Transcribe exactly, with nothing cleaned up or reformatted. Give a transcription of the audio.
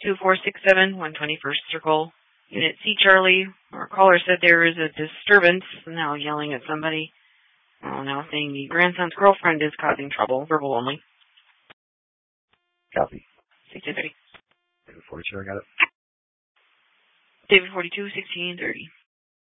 two four six seven, one twenty-first Circle. Unit C, Charlie. Our caller said there is a disturbance, now yelling at somebody. Oh, now saying the grandson's girlfriend is causing trouble, verbal only. Copy. sixteen thirty. David forty-two, I got it. David forty-two, sixteen thirty.